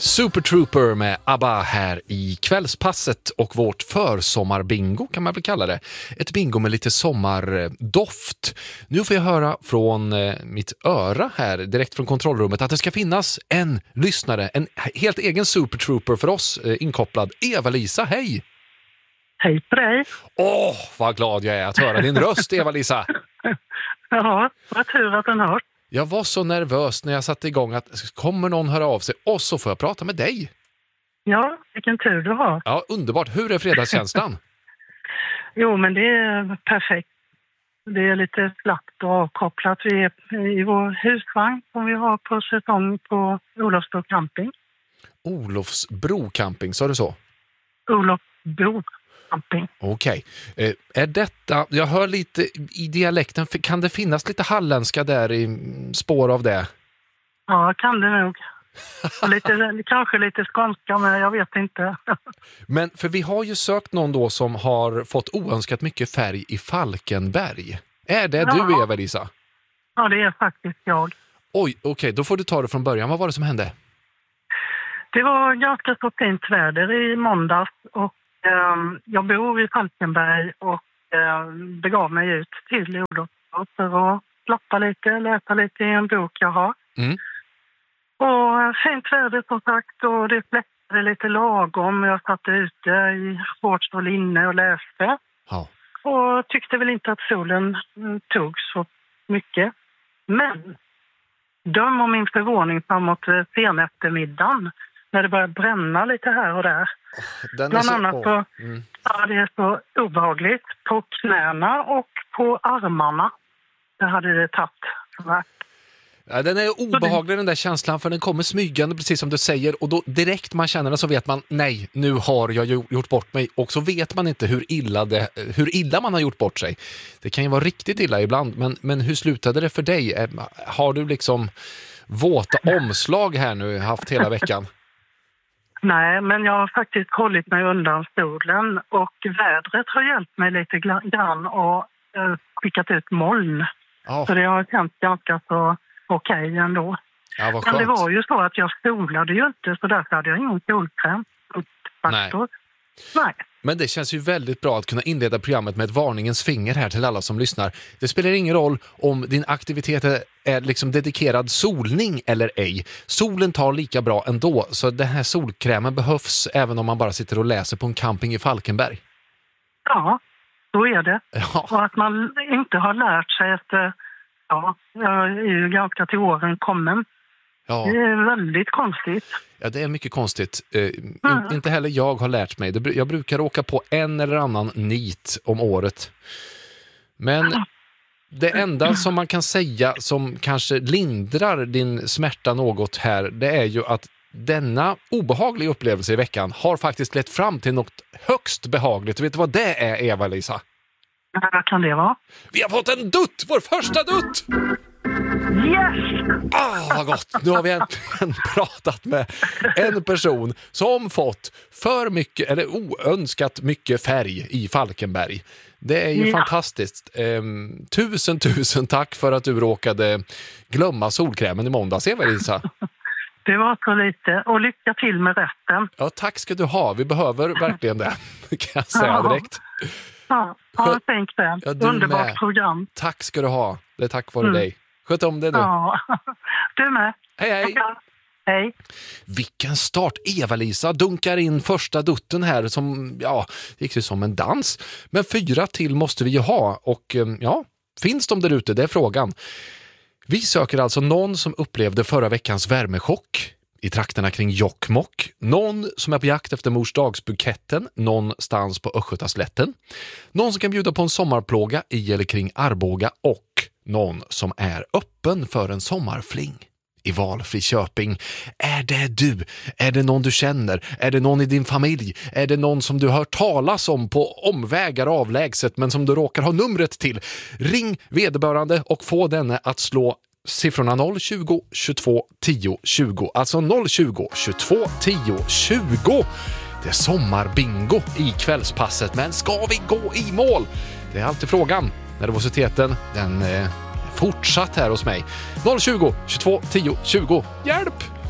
Super Trooper med ABBA här i kvällspasset och vårt försommarbingo kan man väl kalla det. Ett bingo med lite sommardoft. Nu får jag höra från mitt öra här direkt från kontrollrummet att det ska finnas en lyssnare, en helt egen Super Trooper för oss inkopplad. Eva-Lisa, hej! Hej på dig! Åh, vad glad jag är att höra din röst, Eva-Lisa! Ja, vad tur att den hörs. Jag var så nervös när jag satte igång att kommer någon höra av sig och så får jag prata med dig. Ja, vilken tur du har. Ja, underbart. Hur är fredagskänslan? Jo, men det är perfekt. Det är lite slappt och avkopplat. Vi är i vår husvagn som vi har på säsong på Olofsbro camping. Olofsbro camping, sa du så? Olofsbro camping. Okej. Är detta, jag hör lite i dialekten, kan det finnas lite halländska där i spår av det? Ja, kan det nog. Och kanske lite skånska, men jag vet inte. Men för vi har ju sökt någon då som har fått oönskat mycket färg i Falkenberg. Är det du, Eva-Lisa? Ja, det är faktiskt jag. Oj, okej, då får du ta det från början. Vad var det som hände? Det var ganska så fint väder i måndags och jag bor i Falkenberg och begav mig ut till Olofsbro för att slappa lite, läsa lite i en bok jag har. Mm. Och fint väder som sagt och det fläktade lite lagom. Jag satt ute i hårt stål inne och läste. Ja. Och tyckte väl inte att solen tog så mycket. Men döm om min förvåning framåt sen eftermiddagen när det började bränna lite här och där. Bland annat på, ja, det är så obehagligt. På knäna och på armarna. Det hade det tagit. Ja, den är obehaglig den där känslan för den kommer smygande precis som du säger och då direkt man känner den så vet man nej, nu har jag gjort bort mig och så vet man inte hur illa man har gjort bort sig. Det kan ju vara riktigt illa ibland men hur slutade det för dig? Har du liksom våta omslag här nu haft hela veckan? Nej, men jag har faktiskt hållit mig undan stolen och vädret har hjälpt mig lite grann och skickat ut moln. Oh. Så det har känts ganska så okej ändå. Ja, vad men skönt. det var ju så att jag solade ju inte så därför hade jag ingen solkräm. Nej. Men det känns ju väldigt bra att kunna inleda programmet med ett varningens finger här till alla som lyssnar. Det spelar ingen roll om din aktivitet är liksom dedikerad solning eller ej. Solen tar lika bra ändå, så den här solkrämen behövs även om man bara sitter och läser på en camping i Falkenberg. Ja, så är det. Ja. Och att man inte har lärt sig att jag är ju ganska till åren kommen. Ja. Det är väldigt konstigt. Ja, det är mycket konstigt. Inte heller jag har lärt mig. Jag brukar åka på en eller annan nit om året. Men det enda som man kan säga som kanske lindrar din smärta något här, det är ju att denna obehagliga upplevelse i veckan har faktiskt lett fram till något högst behagligt. Vet du vad det är, Eva-Lisa? Vad kan det vara? Vi har fått en dutt! Vår första dutt! Yes! Vad gott! Nu har vi äntligen pratat med en person som fått för mycket, eller oönskat mycket färg i Falkenberg. Det är ju fantastiskt. Tusen tack för att du råkade glömma solkrämen i måndags, Eva-Lisa. Det var så lite. Och lycka till med resten. Ja, tack ska du ha. Vi behöver verkligen det, kan jag säga direkt. Ja, tänk det. Ja, underbart med. Program. Tack ska du ha. Det är tack vare dig. Sköt om det nu. Ja, du med. Hej. Hej. Vilken start. Eva-Lisa dunkar in första dutten här som, gick det som en dans. Men 4 till måste vi ju ha. Och finns de där ute? Det är frågan. Vi söker alltså någon som upplevde förra veckans värmechock i trakterna kring Jokkmokk, någon som är på jakt efter morsdagsbuketten någonstans på Östgötaslätten, någon som kan bjuda på en sommarplåga i eller kring Arboga och någon som är öppen för en sommarfling i valfri Köping. Är det du? Är det någon du känner? Är det någon i din familj? Är det någon som du har hört talas om på omvägar avlägset men som du råkar ha numret till? Ring vederbörande och få denne att slå siffrorna 020 22 10 20. Alltså 020 22 10 20. Det är sommarbingo i kvällspasset, men ska vi gå i mål? Det är alltid frågan. Nervositeten, den fortsatt här hos mig. 020 22 10 20. Hjälp!